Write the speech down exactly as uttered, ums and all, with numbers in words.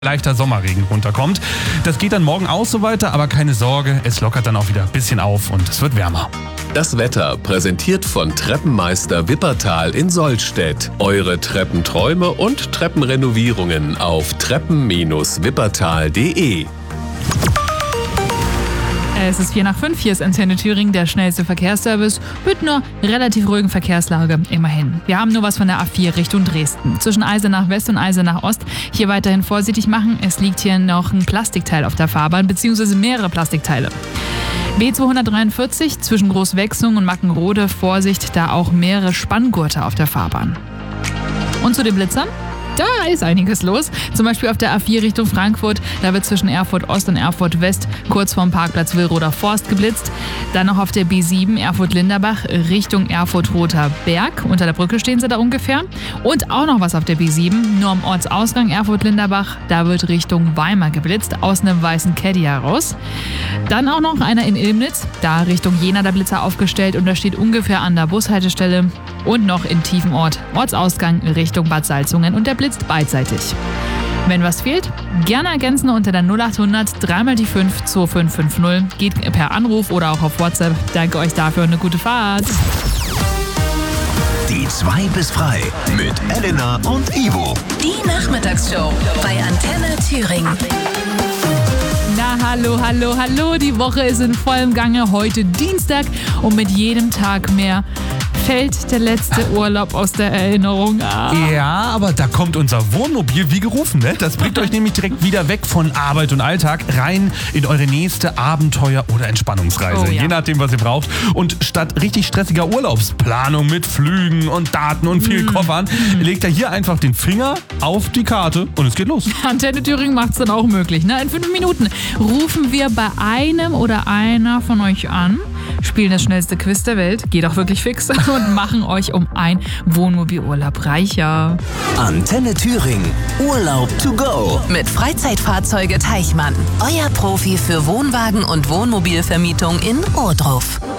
leichter Sommerregen runterkommt. Das geht dann morgen auch so weiter, aber keine Sorge, es lockert dann auch wieder ein bisschen auf und es wird wärmer. Das Wetter präsentiert von Treppenmeister Wippertal in Sollstedt. Eure Treppenträume und Treppenrenovierungen auf treppen Bindestrich wippertal punkt de. Es ist vier nach fünf, hier ist Antenne Thüringen, der schnellste Verkehrsservice mit einer relativ ruhigen Verkehrslage, immerhin. Wir haben nur was von der A vier Richtung Dresden. Zwischen Eisenach West und Eisenach Ost hier weiterhin vorsichtig machen. Es liegt hier noch ein Plastikteil auf der Fahrbahn, beziehungsweise mehrere Plastikteile. B zweihundertdreiundvierzig zwischen Großwechsung und Mackenrode, Vorsicht, da auch mehrere Spanngurte auf der Fahrbahn. Und zu den Blitzern? Da ist einiges los. Zum Beispiel auf der A vier Richtung Frankfurt. Da wird zwischen Erfurt Ost und Erfurt West kurz vorm Parkplatz Willroder Forst geblitzt. Dann noch auf der B sieben Erfurt-Linderbach Richtung Erfurt-Roter Berg. Unter der Brücke stehen sie da ungefähr. Und auch noch was auf der B sieben. Nur am Ortsausgang Erfurt-Linderbach. Da wird Richtung Weimar geblitzt. Aus einem weißen Caddy heraus. Dann auch noch einer in Ilmnitz. Da Richtung Jena der Blitzer aufgestellt. Und da steht ungefähr an der Bushaltestelle. Und noch in Tiefenort. Ortsausgang Richtung Bad Salzungen. Und der blitzt beidseitig. Wenn was fehlt, gerne ergänzen unter der null achthundert drei mal die fünf zwei fünf fünf null. Geht per Anruf oder auch auf WhatsApp. Danke euch dafür und eine gute Fahrt. Die zwei bis frei mit Elena und Ivo. Die Nachmittagsshow bei Antenne Thüringen. Na hallo, hallo, hallo. Die Woche ist in vollem Gange. Heute Dienstag und mit jedem Tag mehr fällt der letzte Urlaub aus der Erinnerung. Ah. Ja, aber da kommt unser Wohnmobil wie gerufen, ne? Das bringt euch nämlich direkt wieder weg von Arbeit und Alltag rein in eure nächste Abenteuer- oder Entspannungsreise. Oh, ja. Je nachdem, was ihr braucht. Und statt richtig stressiger Urlaubsplanung mit Flügen und Daten und vielen mm. Koffern, legt ihr hier einfach den Finger auf die Karte und es geht los. Antenne Thüringen macht es dann auch möglich. Ne? In fünf Minuten rufen wir bei einem oder einer von euch an, spielen das schnellste Quiz der Welt, geht auch wirklich fix, und machen euch um ein Wohnmobilurlaub reicher. Antenne Thüringen. Urlaub to go. Mit Freizeitfahrzeuge Teichmann. Euer Profi für Wohnwagen und Wohnmobilvermietung in Ohrdruf.